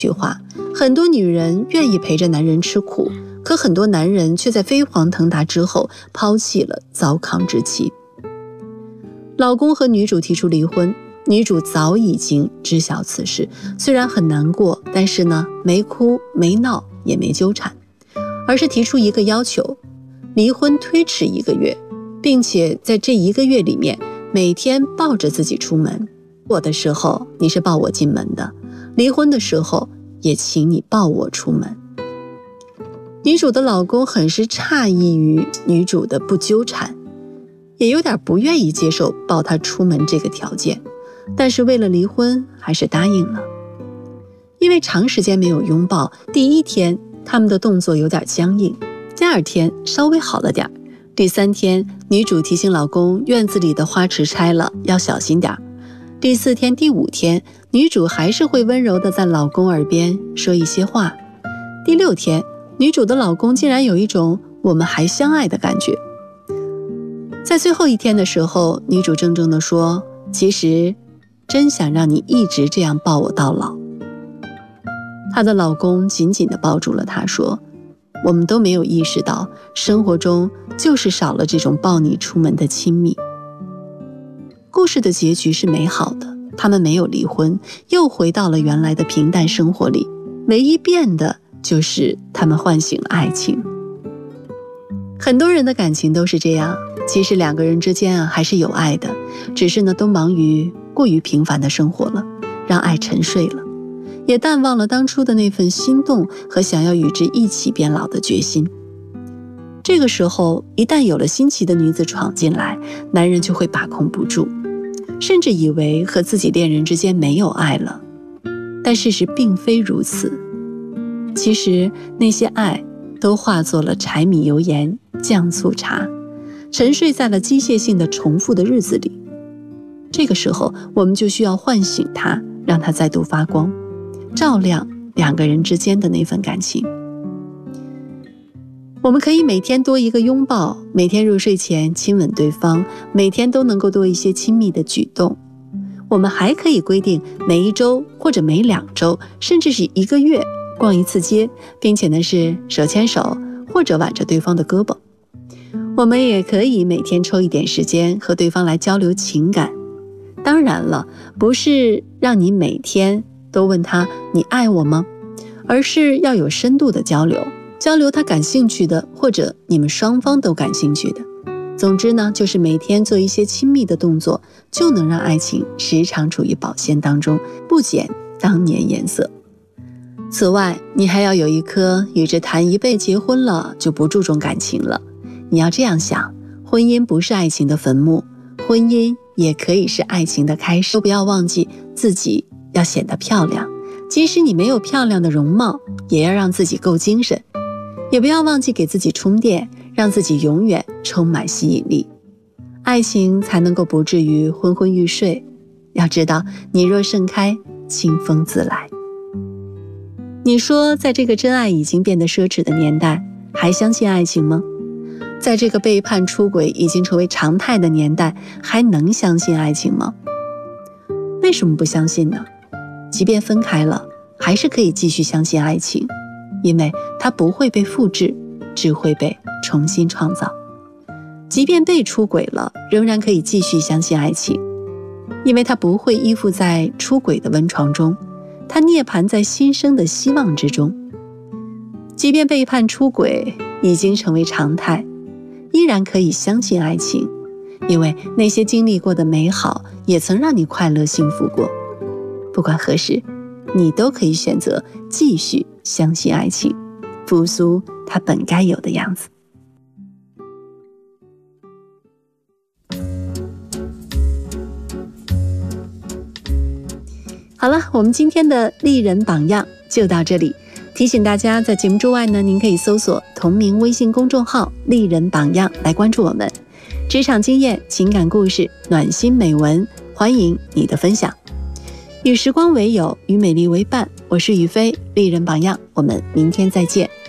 句话，很多女人愿意陪着男人吃苦，可很多男人却在飞黄腾达之后抛弃了糟糠之妻。老公和女主提出离婚，女主早已经知晓此事，虽然很难过，但是呢，没哭没闹也没纠缠，而是提出一个要求，离婚推迟1个月，并且在这1个月里面每天抱着自己出门，我的时候你是抱我进门的，离婚的时候也请你抱我出门。女主的老公很是诧异于女主的不纠缠，也有点不愿意接受抱她出门这个条件，但是为了离婚还是答应了。因为长时间没有拥抱，第1天他们的动作有点僵硬，第2天稍微好了点，第3天女主提醒老公院子里的花池拆了要小心点，第4天第5天女主还是会温柔地在老公耳边说一些话，第6天女主的老公竟然有一种我们还相爱的感觉。在最后1天的时候，女主怔怔地说，其实真想让你一直这样抱我到老。她的老公紧紧地抱住了她，说，我们都没有意识到生活中就是少了这种抱你出门的亲密。故事的结局是美好的，他们没有离婚，又回到了原来的平淡生活里，唯一变的就是他们唤醒了爱情。很多人的感情都是这样，其实2个人之间还是有爱的，只是呢都忙于过于平凡的生活了，让爱沉睡了，也淡忘了当初的那份心动和想要与之一起变老的决心。这个时候一旦有了新奇的女子闯进来，男人就会把控不住，甚至以为和自己恋人之间没有爱了，但事实并非如此。其实那些爱都化作了柴米油盐酱醋茶，沉睡在了机械性的重复的日子里。这个时候我们就需要唤醒它，让它再度发光，照亮2个人之间的那份感情。我们可以每天多一个拥抱，每天入睡前亲吻对方，每天都能够多一些亲密的举动。我们还可以规定每1周或者每2周，甚至是1个月逛1次街，并且呢是手牵手或者挽着对方的胳膊。我们也可以每天抽一点时间和对方来交流情感，当然了，不是让你每天都问他你爱我吗，而是要有深度的交流，交流他感兴趣的，或者你们双方都感兴趣的。总之呢，就是每天做一些亲密的动作，就能让爱情时常处于保鲜当中，不减当年颜色。此外，你还要有一颗与之谈一辈结婚了就不注重感情了。你要这样想，婚姻不是爱情的坟墓，婚姻也可以是爱情的开始。都不要忘记自己要显得漂亮，即使你没有漂亮的容貌，也要让自己够精神。也不要忘记给自己充电，让自己永远充满吸引力，爱情才能够不至于昏昏欲睡。要知道，你若盛开，清风自来。你说，在这个真爱已经变得奢侈的年代，还相信爱情吗？在这个背叛出轨已经成为常态的年代，还能相信爱情吗？为什么不相信呢？即便分开了，还是可以继续相信爱情，因为它不会被复制，只会被重新创造。即便被出轨了，仍然可以继续相信爱情，因为它不会依附在出轨的温床中，它涅槃在新生的希望之中。即便背叛出轨已经成为常态，依然可以相信爱情，因为那些经历过的美好也曾让你快乐幸福过。不管何时，你都可以选择继续相信爱情，复苏它本该有的样子。好了，我们今天的丽人榜样就到这里。提醒大家，在节目之外呢，您可以搜索同名微信公众号丽人榜样来关注我们。职场经验、情感故事、暖心美文，欢迎你的分享。与时光为友，与美丽为伴，我是雨飞，丽人榜样，我们明天再见。